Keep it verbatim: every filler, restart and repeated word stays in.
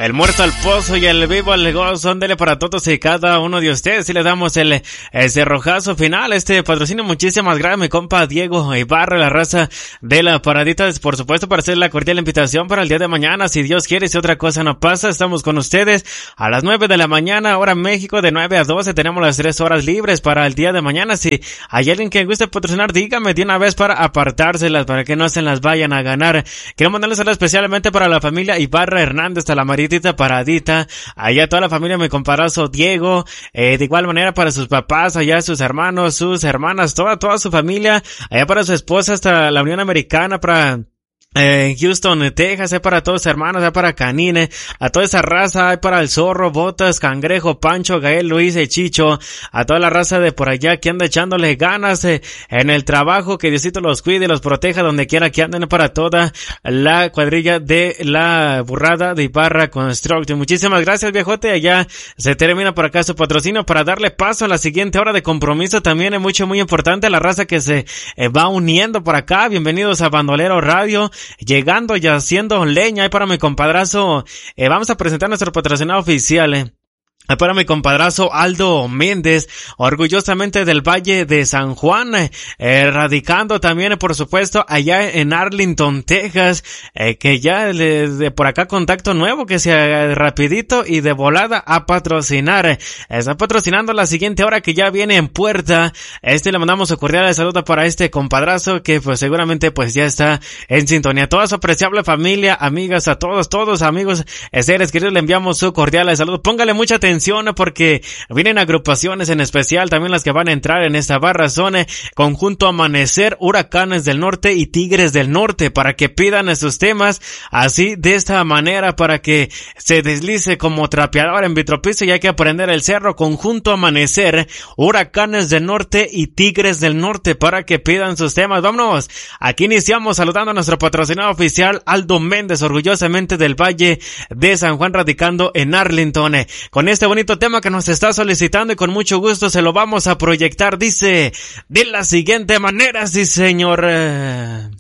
El muerto al pozo y el vivo al gozo, ándele para todos y cada uno de ustedes. Y le damos el, el cerrojazo final, este patrocinio muchísimas gracias, mi compa Diego Ibarra, la raza de la paradita, por supuesto, para hacer la cordial invitación para el día de mañana, si Dios quiere, si otra cosa no pasa, estamos con ustedes a las nueve de la mañana, hora México, de nueve a doce, tenemos las tres horas libres para el día de mañana. Si hay alguien que guste patrocinar, dígame de una vez para apartárselas, para que no se las vayan a ganar. Quiero mandarles saludos especialmente para la familia Ibarra Hernández, a la maritita paradita, allá toda la familia, mi comparazo Diego, eh, de igual manera para sus papás, allá sus hermanos, sus hermanas, toda, toda su familia, allá para su esposa hasta la Unión Americana, para Eh, Houston, Texas, hay para todos hermanos, hay para Canine, a toda esa raza, hay para el Zorro, Botas, Cangrejo, Pancho, Gael, Luis, y Chicho, a toda la raza de por allá que anda echándole ganas eh, en el trabajo, que Diosito los cuide y los proteja donde quiera que anden, para toda la cuadrilla de la burrada de Ibarra Construction. Muchísimas gracias, viejote. Allá se termina por acá su patrocinio para darle paso a la siguiente hora de compromiso. También es mucho, muy importante la raza que se eh, va uniendo por acá. Bienvenidos a Bandolero Radio. Llegando y haciendo leña, ahí para mi compadrazo, eh, vamos a presentar nuestro patrocinador oficial, eh. Para mi compadrazo Aldo Méndez, orgullosamente del Valle de San Juan, eh, radicando también, por supuesto, allá en Arlington, Texas, eh, que ya le, de por acá contacto nuevo, que sea rapidito y de volada a patrocinar. Está patrocinando la siguiente hora que ya viene en puerta. Este le mandamos un cordial saludo para este compadrazo que pues seguramente pues ya está en sintonía. Toda su apreciable familia, amigas, a todos, todos amigos, seres queridos, le enviamos su cordial saludo. Póngale mucha atención porque vienen agrupaciones en especial, también las que van a entrar en esta barra son eh, Conjunto Amanecer, Huracanes del Norte y Tigres del Norte, para que pidan esos temas así de esta manera, para que se deslice como trapeador en Vitropiso y hay que aprender el cerro. Conjunto Amanecer, Huracanes del Norte y Tigres del Norte, para que pidan sus temas. Vámonos, aquí iniciamos saludando a nuestro patrocinador oficial Aldo Méndez, orgullosamente del Valle de San Juan, radicando en Arlington, eh, con este bonito tema que nos está solicitando y con mucho gusto se lo vamos a proyectar. Dice de la siguiente manera, sí señor.